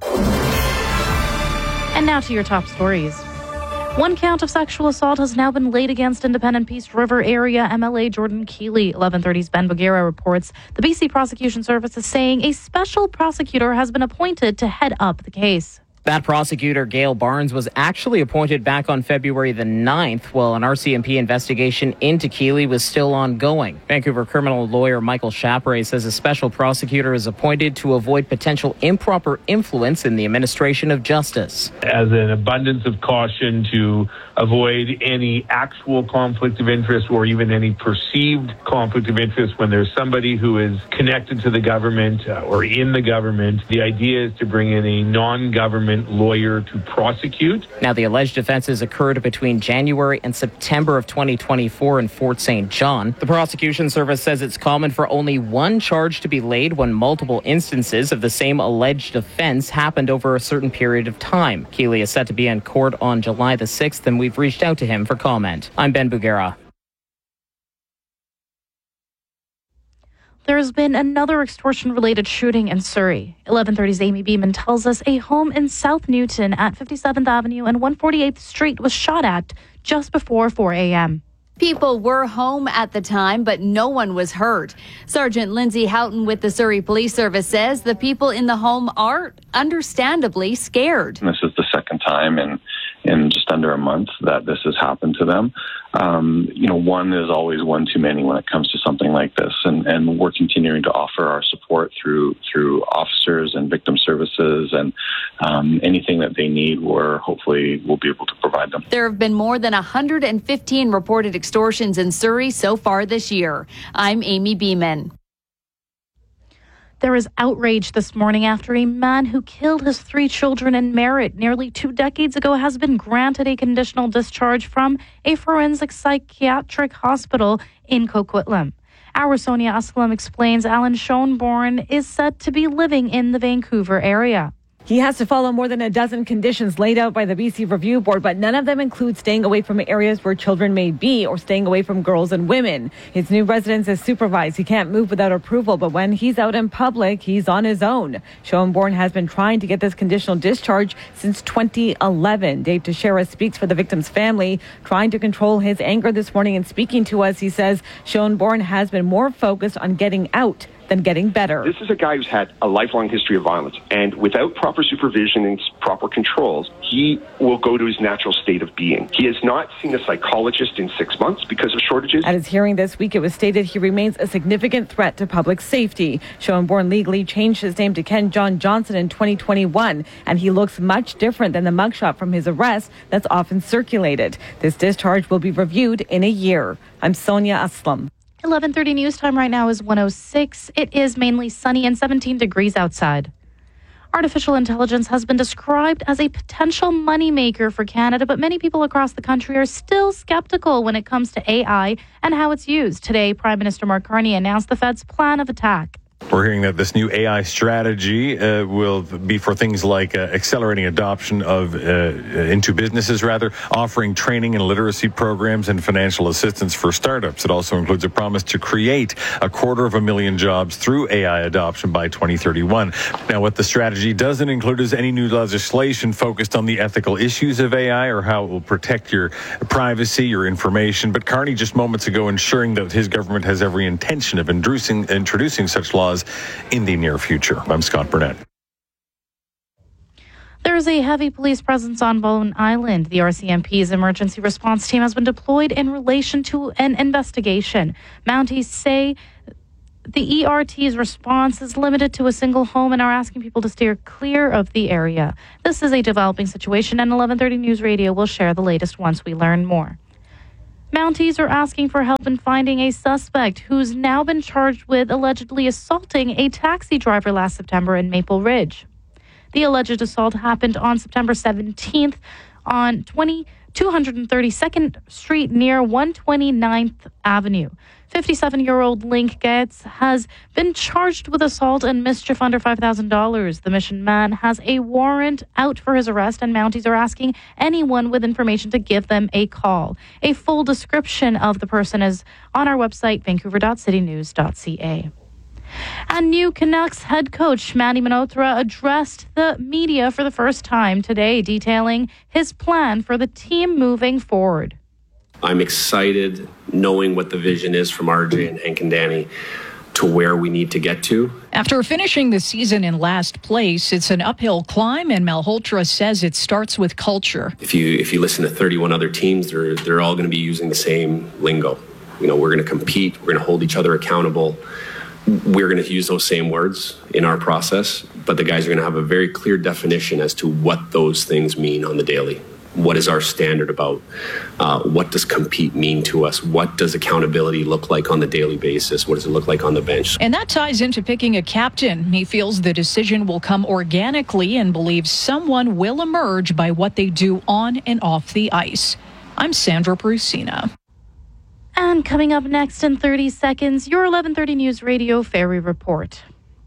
And now to your top stories. One count of sexual assault has now been laid against Independent Peace River area M L A Jordan Keeley. eleven thirty's Ben Bugera reports the B C Prosecution Service is saying a special prosecutor has been appointed to head up the case. That prosecutor, Gail Barnes, was actually appointed back on February the ninth, while an R C M P investigation into Keeley was still ongoing. Vancouver criminal lawyer Michael Chaperay says a special prosecutor is appointed to avoid potential improper influence in the administration of justice. As an abundance of caution to avoid any actual conflict of interest or even any perceived conflict of interest when there's somebody who is connected to the government uh, or in the government, the idea is to bring in a non-government lawyer to prosecute. Now, the alleged offenses occurred between January and September of twenty twenty-four in Fort Saint John. The prosecution service says it's common for only one charge to be laid when multiple instances of the same alleged offense happened over a certain period of time. Keeley is set to be in court on July the sixth, and we've reached out to him for comment. I'm Ben Bugera. There's been another extortion-related shooting in Surrey. eleven thirty's Amy Beeman tells us a home in South Newton at fifty-seventh Avenue and one forty-eighth Street was shot at just before four a.m. People were home at the time, but no one was hurt. Sergeant Lindsay Houghton with the Surrey Police Service says the people in the home are understandably scared. This is the second time in, in just under a month that this has happened to them. Um, you know, one is always one too many when it comes to something like this, and, and we're continuing to offer our support through through officers and victim services and um, anything that they need, we're hopefully we'll be able to provide them. There have been more than one hundred fifteen reported extortions in Surrey so far this year. I'm Amy Beeman. There is outrage this morning after a man who killed his three children in Merritt nearly two decades ago has been granted a conditional discharge from a forensic psychiatric hospital in Coquitlam. Our Sonia Aslam explains Alan Schoenborn is set to be living in the Vancouver area. He has to follow more than a dozen conditions laid out by the B C Review Board, but none of them include staying away from areas where children may be or staying away from girls and women. His new residence is supervised. He can't move without approval, but when he's out in public, he's on his own. Schoenborn has been trying to get this conditional discharge since twenty eleven. Dave Teixeira speaks for the victim's family, trying to control his anger this morning. And speaking to us, he says Schoenborn has been more focused on getting out than getting better. This is a guy who's had a lifelong history of violence, and without proper supervision and proper controls, he will go to his natural state of being. He has not seen a psychologist in six months because of shortages. At his hearing this week, it was stated he remains a significant threat to public safety. Schoenborn legally changed his name to Ken John Johnson in twenty twenty-one, and he looks much different than the mugshot from his arrest that's often circulated. This discharge will be reviewed in a year. I'm Sonia Aslam. eleven thirty news time right now is one oh six. It is mainly sunny and seventeen degrees outside. Artificial intelligence has been described as a potential moneymaker for Canada, but many people across the country are still skeptical when it comes to A I and how it's used. Today, Prime Minister Mark Carney announced the Fed's plan of attack. We're hearing that this new A I strategy uh, will be for things like uh, accelerating adoption of uh, into businesses, rather, offering training and literacy programs and financial assistance for startups. It also includes a promise to create a quarter of a million jobs through A I adoption by twenty thirty-one. Now, what the strategy doesn't include is any new legislation focused on the ethical issues of A I or how it will protect your privacy, your information. But Carney just moments ago ensuring that his government has every intention of introducing, introducing such laws in the near future. I'm Scott Burnett. There is a heavy police presence on Bowen Island. The R C M P's emergency response team has been deployed in relation to an investigation. Mounties say the E R T's response is limited to a single home and are asking people to steer clear of the area. This is a developing situation, and eleven thirty News Radio will share the latest once we learn more. Mounties are asking for help in finding a suspect who's now been charged with allegedly assaulting a taxi driver last September in Maple Ridge. The alleged assault happened on September seventeenth on two hundred thirty-second Street near one hundred twenty-ninth Avenue. fifty-seven-year-old Link Getz has been charged with assault and mischief under five thousand dollars. The Mission man has a warrant out for his arrest, and Mounties are asking anyone with information to give them a call. A full description of the person is on our website, vancouver dot city news dot c a. And new Canucks head coach Manny Manotra addressed the media for the first time today, detailing his plan for the team moving forward. I'm excited knowing what the vision is from R J and Hank and Danny to where we need to get to. After finishing the season in last place, it's an uphill climb, and Malhotra says it starts with culture. If you if you listen to thirty-one other teams, they're they're all going to be using the same lingo. You know, we're going to compete, we're going to hold each other accountable. We're going to use those same words in our process, but the guys are going to have a very clear definition as to what those things mean on the daily. What is our standard about? Uh, what does compete mean to us? What does accountability look like on the daily basis? What does it look like on the bench? And that ties into picking a captain. He feels the decision will come organically and believes someone will emerge by what they do on and off the ice. I'm Sandra Brusina. And coming up next in thirty seconds, your eleven thirty News Radio Ferry Report.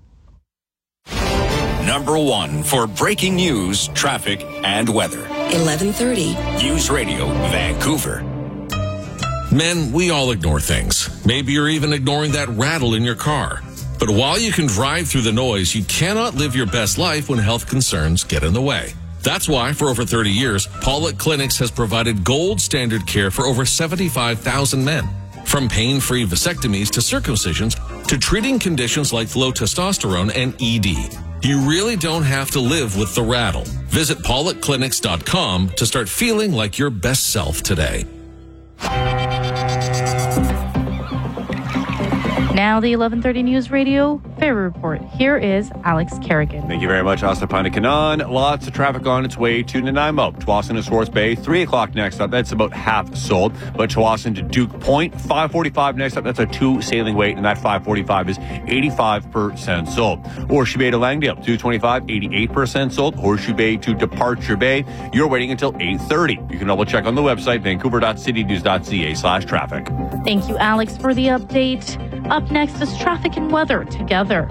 Number one for breaking news, traffic, and weather. eleven thirty. News Radio, Vancouver. Men, we all ignore things. Maybe you're even ignoring that rattle in your car. But while you can drive through the noise, you cannot live your best life when health concerns get in the way. That's why, for over thirty years, Pollock Clinics has provided gold standard care for over seventy-five thousand men. From pain-free vasectomies to circumcisions to treating conditions like low testosterone and E D. You really don't have to live with the rattle. Visit pollock clinics dot com to start feeling like your best self today. Now the eleven thirty News Radio Ferry Report. Here is Alex Kerrigan. Thank you very much, Astapana Kanan. Lots of traffic on its way to Nanaimo. Tsawwassen to Swartz Bay, three o'clock next up. That's about half sold. But Tsawwassen to Duke Point, five forty-five next up. That's a two sailing wait, and that five forty-five is eighty-five percent sold. Horseshoe Bay to Langdale, two twenty-five, eighty-eight percent sold. Horseshoe Bay to Departure Bay, you're waiting until eight thirty. You can double check on the website, vancouver dot city news dot c a slash traffic. Thank you, Alex, for the update. Up next is traffic and weather together.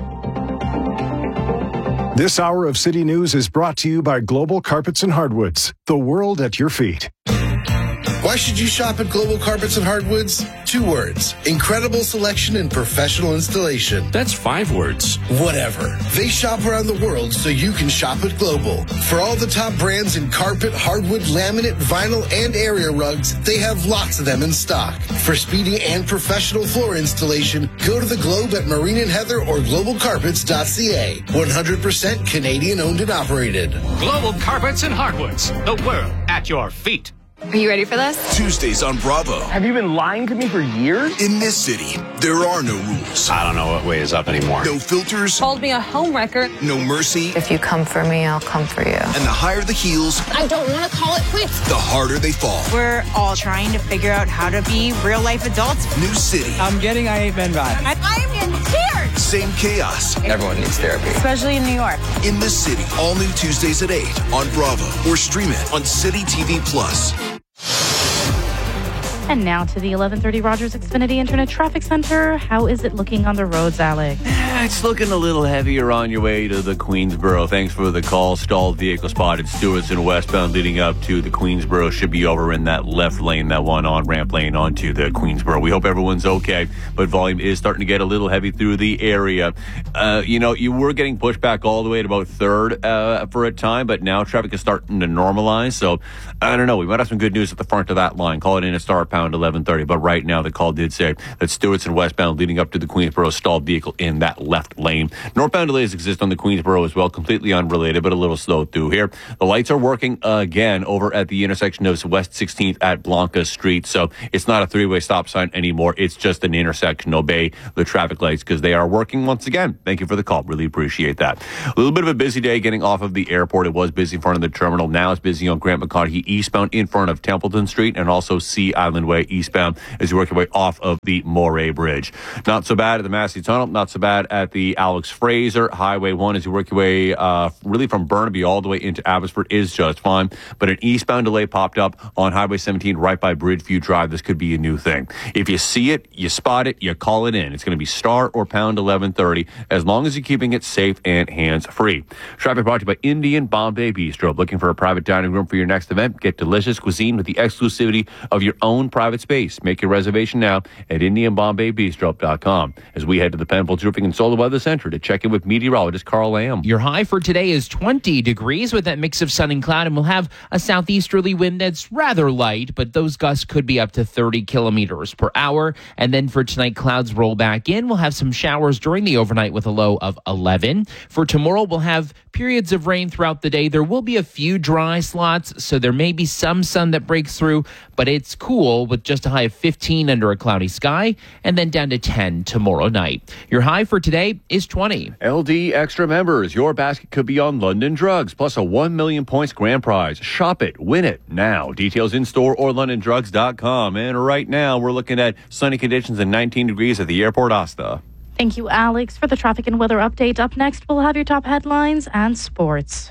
This hour of City News is brought to you by Global Carpets and Hardwoods, the world at your feet. Why should you shop at Global Carpets and Hardwoods? Two words. Incredible selection and professional installation. That's five words. Whatever. They shop around the world so you can shop at Global. For all the top brands in carpet, hardwood, laminate, vinyl, and area rugs, they have lots of them in stock. For speedy and professional floor installation, go to the Globe at Marine and Heather or global carpets dot c a. one hundred percent Canadian owned and operated. Global Carpets and Hardwoods, the world at your feet. Are you ready for this? Tuesdays on Bravo. Have you been lying to me for years? In this city, there are no rules. I don't know what way is up anymore. No filters. Called me a homewrecker. No mercy. If you come for me, I'll come for you. And the higher the heels, I don't want to call it quits. the harder they fall. We're all trying to figure out how to be real life adults. New city. I'm getting I Ain't Been Bad. I, I am getting scared. Same chaos. Everyone needs therapy. Especially in New York. In this city, all new Tuesdays at eight on Bravo or stream it on City T V Plus. And now to the eleven thirty Rogers Xfinity Internet Traffic Center. How is it looking on the roads, Alex? It's looking a little heavier on your way to the Queensboro. Thanks for the call. Stalled vehicle spotted Stewartson westbound leading up to the Queensboro. Should be over in that left lane, that one on-ramp lane onto the Queensboro. We hope everyone's okay, but volume is starting to get a little heavy through the area. Uh, you know, you were getting pushed back all the way to about third uh, for a time, but now traffic is starting to normalize. So, I don't know. We might have some good news at the front of that line. Call it in at star pound eleven thirty. But right now, the call did say that Stewartson westbound leading up to the Queensboro stalled vehicle in that left lane. Northbound delays exist on the Queensboro as well, completely unrelated, but a little slow through here. The lights are working again over at the intersection of West sixteenth at Blanca Street. So it's not a three-way stop sign anymore. It's just an intersection. Obey the traffic lights because they are working once again. Thank you for the call. Really appreciate that. A little bit of a busy day getting off of the airport. It was busy in front of the terminal. Now it's busy on Grant McConaughey eastbound in front of Templeton Street and also Sea Island Way eastbound as you work your way off of the Moray Bridge. Not so bad at the Massey Tunnel. Not so bad at the Alex Fraser Highway one as you work your way uh, really from Burnaby all the way into Abbotsford is just fine. But an eastbound delay popped up on Highway seventeen right by Bridgeview Drive. This could be a new thing. If you see it, you spot it, you call it in. It's going to be star or pound eleven thirty as long as you're keeping it safe and hands-free. Traffic brought to you by Indian Bombay Bistro. Looking for a private dining room for your next event? Get delicious cuisine with the exclusivity of your own private space. Make your reservation now at indian bombay bistro dot com. As we head to the Penfolds Roofing and Solar Weather Center to check in with meteorologist Carl Lamb. Your high for today is twenty degrees with that mix of sun and cloud, and we'll have a southeasterly wind that's rather light, but those gusts could be up to thirty kilometers per hour. And then for tonight, clouds roll back in. We'll have some showers during the overnight with a low of eleven. For tomorrow, we'll have periods of rain throughout the day. There will be a few dry slots, so there may be some sun that breaks through, but it's cool with just a high of fifteen under a cloudy sky, and then down to ten tomorrow night. Your high for today is twenty. L D Extra members, your basket could be on London Drugs, plus a one million points grand prize. Shop it, win it now. Details in store or london drugs dot com. And right now, we're looking at sunny conditions and nineteen degrees at the airport Asta. Thank you, Alex, for the traffic and weather update. Up next, we'll have your top headlines and sports.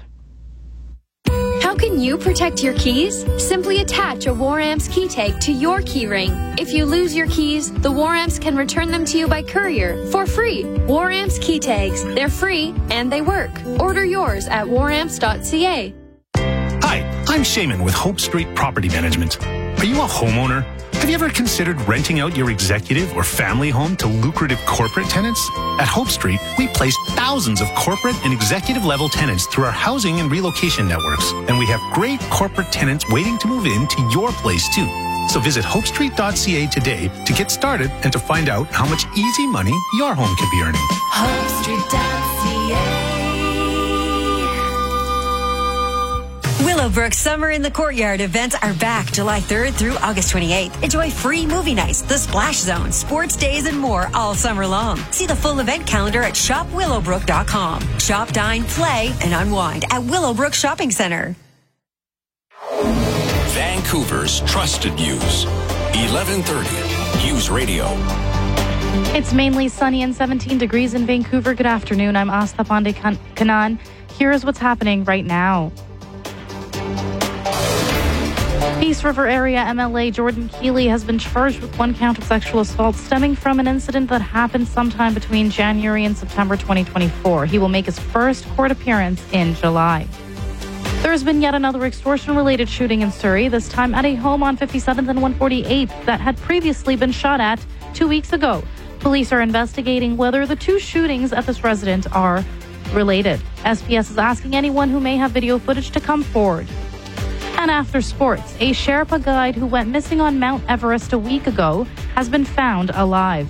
How can you protect your keys? Simply attach a Waramps key tag to your key ring. If you lose your keys, the Waramps can return them to you by courier for free. Waramps key tags. They're free and they work. Order yours at waramps dot c a. Hi, I'm Shaman with Hope Street Property Management. Are you a homeowner? Have you ever considered renting out your executive or family home to lucrative corporate tenants? At Hope Street, we place thousands of corporate and executive level tenants through our housing and relocation networks. And we have great corporate tenants waiting to move into your place too. So visit hope street dot c a today to get started and to find out how much easy money your home could be earning. hope street dot c a. Willowbrook Summer in the Courtyard events are back July third through August twenty-eighth. Enjoy free movie nights, the Splash Zone, sports days, and more all summer long. See the full event calendar at shop willowbrook dot com. Shop, dine, play, and unwind at Willowbrook Shopping Center. Vancouver's trusted news. eleven thirty News Radio. It's mainly sunny and seventeen degrees in Vancouver. Good afternoon. I'm Asta Pandey Kanan. Here's what's happening right now. Peace River Area M L A Jordan Keeley has been charged with one count of sexual assault stemming from an incident that happened sometime between January and September twenty twenty-four. He will make his first court appearance in July. There has been yet another extortion-related shooting in Surrey, this time at a home on fifty-seventh and one forty-eighth that had previously been shot at two weeks ago. Police are investigating whether the two shootings at this residence are related. S P S is asking anyone who may have video footage to come forward. And after sports, a Sherpa guide who went missing on Mount Everest a week ago has been found alive.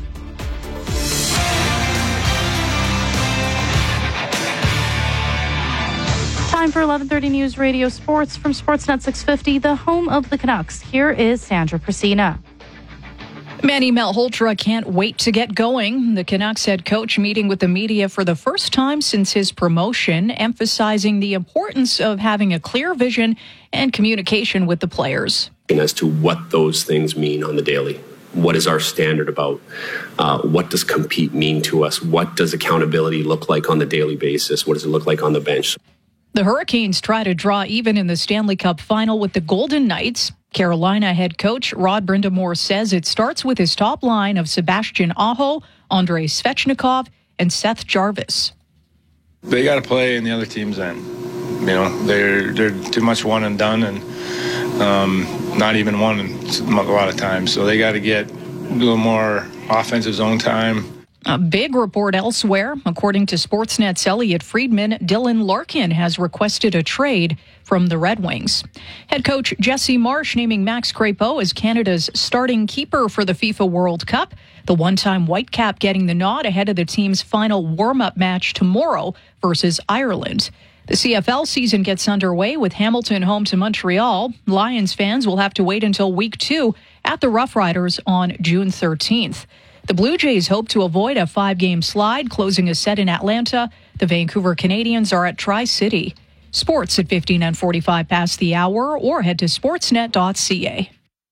Time time for eleven thirty News Radio Sports from Sportsnet six fifty, the home of the Canucks. Here is Sandra Priscina. Manny Malhotra can't wait to get going. The Canucks head coach meeting with the media for the first time since his promotion, emphasizing the importance of having a clear vision and communication with the players. And as to what those things mean on the daily. What is our standard about? Uh, what does compete mean to us? What does accountability look like on the daily basis? What does it look like on the bench? The Hurricanes try to draw even in the Stanley Cup final with the Golden Knights. Carolina head coach Rod Brindamore says it starts with his top line of Sebastian Aho, Andrei Svechnikov, and Seth Jarvis. They got to play in the other team's end. You know, they're they're too much one and done, and um, not even one a lot of times. So they got to get a little more offensive zone time. A big report elsewhere. According to Sportsnet's Elliot Friedman, Dylan Larkin has requested a trade from the Red Wings. Head coach Jesse Marsh naming Max Crepeau as Canada's starting keeper for the FIFA World Cup. The one-time Whitecap getting the nod ahead of the team's final warm-up match tomorrow versus Ireland. The C F L season gets underway with Hamilton home to Montreal. Lions fans will have to wait until week two at the Rough Riders on June thirteenth. The Blue Jays hope to avoid a five-game slide, closing a set in Atlanta. The Vancouver Canadians are at Tri-City. Sports at fifteen and forty-five past the hour, or head to sportsnet dot c a.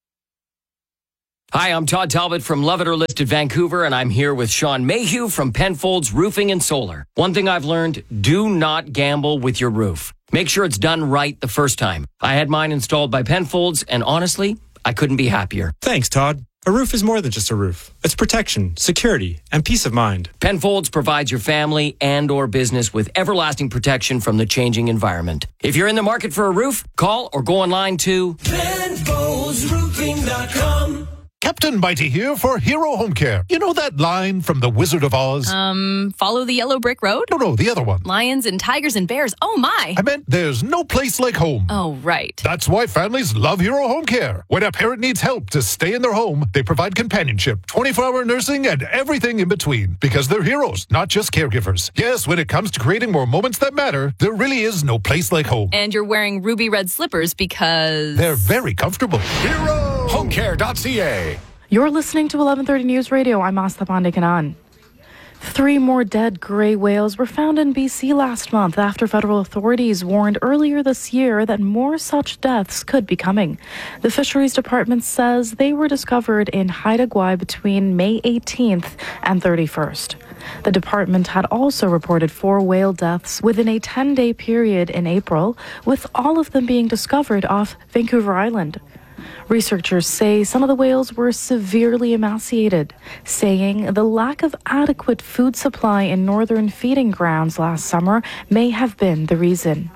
Hi, I'm Todd Talbot from Love It or List It Vancouver, and I'm here with Sean Mayhew from Penfolds Roofing and Solar. One thing I've learned, do not gamble with your roof. Make sure it's done right the first time. I had mine installed by Penfolds, and honestly, I couldn't be happier. Thanks, Todd. A roof is more than just a roof. It's protection, security, and peace of mind. Penfolds provides your family and or business with everlasting protection from the changing environment. If you're in the market for a roof, call or go online to Penfolds Roofing dot com. Captain Mighty here for Hero Home Care. You know that line from The Wizard of Oz? Um, follow the yellow brick road? No, no, the other one. Lions and tigers and bears. Oh, my. I meant there's no place like home. Oh, right. That's why families love Hero Home Care. When a parent needs help to stay in their home, they provide companionship, twenty-four hour nursing, and everything in between. Because they're heroes, not just caregivers. Yes, when it comes to creating more moments that matter, there really is no place like home. And you're wearing ruby red slippers because... they're very comfortable. Hero Home Care dot c a. You're listening to eleven thirty News Radio. I'm Asta Pandekanan. Three more dead gray whales were found in B C last month after federal authorities warned earlier this year that more such deaths could be coming. The Fisheries Department says they were discovered in Haida Gwaii between May eighteenth and thirty-first. The department had also reported four whale deaths within a ten-day period in April, with all of them being discovered off Vancouver Island. Researchers say some of the whales were severely emaciated, saying the lack of adequate food supply in northern feeding grounds last summer may have been the reason.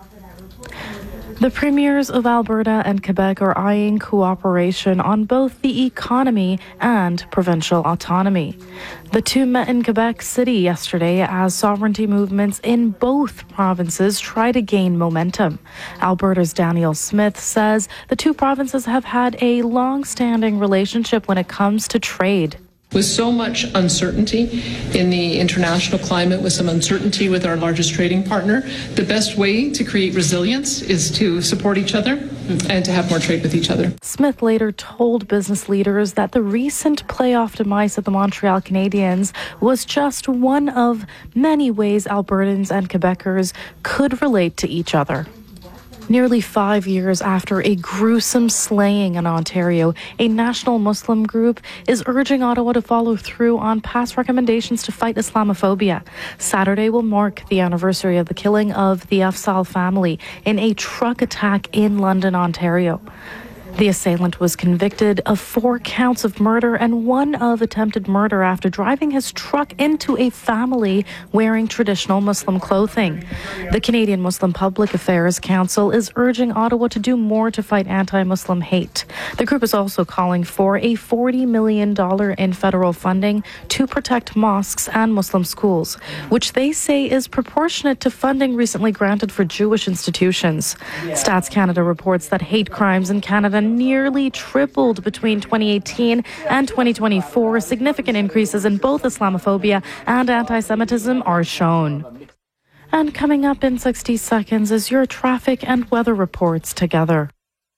The premiers of Alberta and Quebec are eyeing cooperation on both the economy and provincial autonomy. The two met in Quebec City yesterday as sovereignty movements in both provinces try to gain momentum. Alberta's Daniel Smith says the two provinces have had a long-standing relationship when it comes to trade. With so much uncertainty in the international climate, with some uncertainty with our largest trading partner, the best way to create resilience is to support each other and to have more trade with each other. Smith later told business leaders that the recent playoff demise of the Montreal Canadiens was just one of many ways Albertans and Quebecers could relate to each other. Nearly five years after a gruesome slaying in Ontario, a national Muslim group is urging Ottawa to follow through on past recommendations to fight Islamophobia. Saturday will mark the anniversary of the killing of the Afzal family in a truck attack in London, Ontario. The assailant was convicted of four counts of murder and one of attempted murder after driving his truck into a family wearing traditional Muslim clothing. The Canadian Muslim Public Affairs Council is urging Ottawa to do more to fight anti-Muslim hate. The group is also calling for a forty million dollars in federal funding to protect mosques and Muslim schools, which they say is proportionate to funding recently granted for Jewish institutions. Stats Canada reports that hate crimes in Canada nearly tripled between twenty eighteen and twenty twenty-four. Significant increases in both Islamophobia and anti-Semitism are shown. And coming up in sixty seconds is your traffic and weather reports together.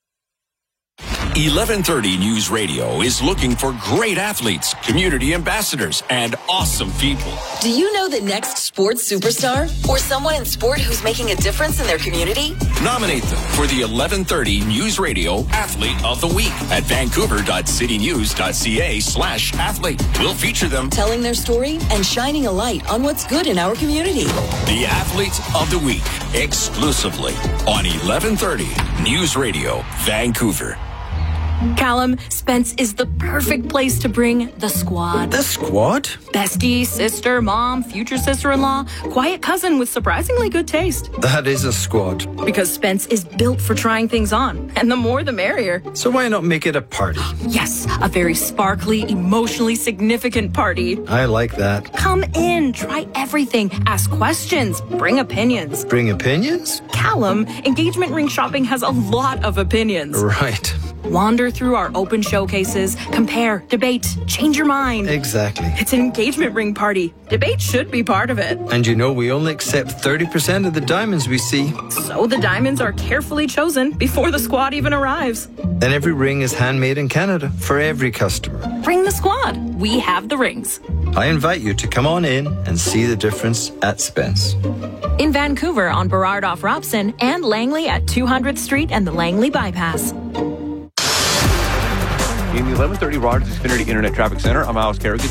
eleven thirty News Radio is looking for great athletes, community ambassadors, and awesome people. Do you know the next sports superstar or someone in sport who's making a difference in their community? Nominate them for the eleven thirty News Radio Athlete of the Week at vancouver.citynews.ca slash athlete. We'll feature them telling their story and shining a light on what's good in our community. The Athlete of the Week, exclusively on eleven thirty News Radio, Vancouver. Callum, Spence is the perfect place to bring the squad. The squad? Bestie, sister, mom, future sister-in-law, quiet cousin with surprisingly good taste. That is a squad. Because Spence is built for trying things on, and the more the merrier. So why not make it a party? Yes, a very sparkly, emotionally significant party. I like that. Come in, try everything, ask questions, bring opinions. Bring opinions? Callum, engagement ring shopping has a lot of opinions. Right. Wander through our open showcases, compare, debate, change your mind. Exactly. It's an engagement ring party. Debate should be part of it. And you know we only accept thirty percent of the diamonds we see. So the diamonds are carefully chosen before the squad even arrives. And every ring is handmade in Canada for every customer. Bring the squad. We have the rings. I invite you to come on in and see the difference at Spence. In Vancouver on Burrard off Robson and Langley at two hundredth Street and the Langley Bypass. In the eleven thirty Rogers Xfinity Internet Traffic Center, I'm Alice Kerrigan.